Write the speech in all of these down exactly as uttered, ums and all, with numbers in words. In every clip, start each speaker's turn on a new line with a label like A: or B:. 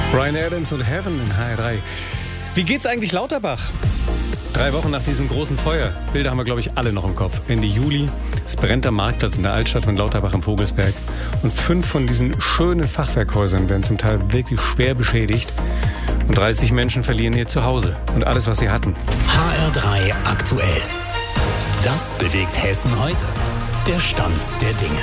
A: Bryan Adams und Heaven in H R drei. Wie geht's eigentlich Lauterbach? Drei Wochen nach diesem großen Feuer. Bilder haben wir, glaube ich, alle noch im Kopf. Ende Juli, es brennt am Marktplatz in der Altstadt von Lauterbach im Vogelsberg. Und fünf von diesen schönen Fachwerkhäusern werden zum Teil wirklich schwer beschädigt. Und dreißig Menschen verlieren ihr Zuhause und alles, was sie hatten.
B: H R drei aktuell. Das bewegt Hessen heute. Der Stand der Dinge.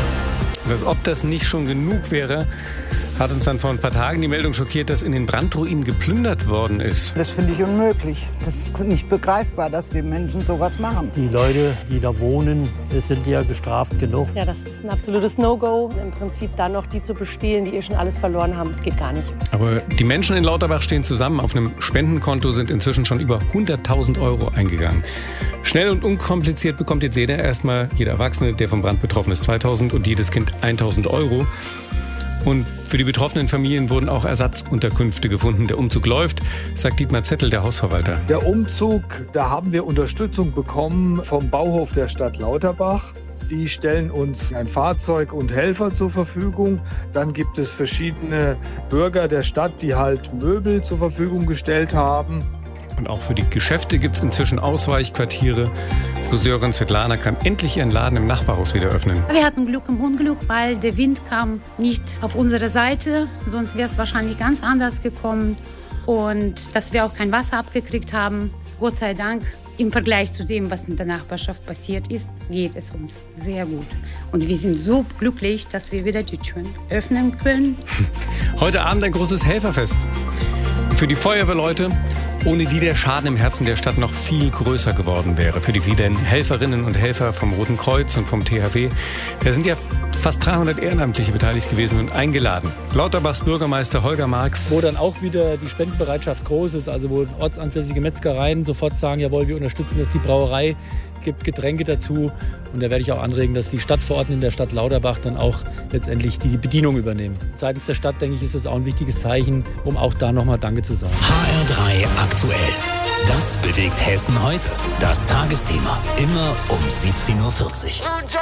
A: Und als ob das nicht schon genug wäre, hat uns dann vor ein paar Tagen die Meldung schockiert, dass in den Brandruinen geplündert worden ist.
C: Das finde ich unmöglich. Das ist nicht begreifbar, dass die Menschen sowas machen.
D: Die Leute, die da wohnen, sind ja gestraft genug.
E: Ja, das ist ein absolutes No-Go. Im Prinzip dann noch die zu bestehlen, die eh schon alles verloren haben. Das geht gar nicht.
A: Aber die Menschen in Lauterbach stehen zusammen. Auf einem Spendenkonto sind inzwischen schon über hunderttausend Euro eingegangen. Schnell und unkompliziert bekommt jetzt jeder erstmal, jeder Erwachsene, der vom Brand betroffen ist, zweitausend und jedes Kind tausend Euro. Und für die betroffenen Familien wurden auch Ersatzunterkünfte gefunden. Der Umzug läuft, sagt Dietmar Zettel, der Hausverwalter.
F: Der Umzug, da haben wir Unterstützung bekommen vom Bauhof der Stadt Lauterbach. Die stellen uns ein Fahrzeug und Helfer zur Verfügung. Dann gibt es verschiedene Bürger der Stadt, die halt Möbel zur Verfügung gestellt haben.
A: Und auch für die Geschäfte gibt es inzwischen Ausweichquartiere. Friseurin Svetlana kann endlich ihren Laden im Nachbarhaus wieder öffnen.
G: Wir hatten Glück im Unglück, weil der Wind kam nicht auf unsere Seite. Sonst wäre es wahrscheinlich ganz anders gekommen. Und dass wir auch kein Wasser abgekriegt haben. Gott sei Dank, im Vergleich zu dem, was in der Nachbarschaft passiert ist, geht es uns sehr gut. Und wir sind so glücklich, dass wir wieder die Türen öffnen können.
A: Heute Abend ein großes Helferfest. Für die Feuerwehrleute, ohne die der Schaden im Herzen der Stadt noch viel größer geworden wäre. Für die vielen Helferinnen und Helfer vom Roten Kreuz und vom T H W. Da sind ja fast dreihundert Ehrenamtliche beteiligt gewesen und eingeladen. Lauterbachs Bürgermeister Holger Marx.
H: Wo dann auch wieder die Spendenbereitschaft groß ist, also wo ortsansässige Metzgereien sofort sagen, jawohl, wir unterstützen das, die Brauerei gibt Getränke dazu. Und da werde ich auch anregen, dass die Stadtverordneten der Stadt Lauterbach dann auch letztendlich die Bedienung übernehmen. Seitens der Stadt, denke ich, ist das auch ein wichtiges Zeichen, um auch da nochmal Danke zu sagen.
B: H R drei aktuell. Das bewegt Hessen heute. Das Tagesthema. Immer um siebzehn Uhr vierzig.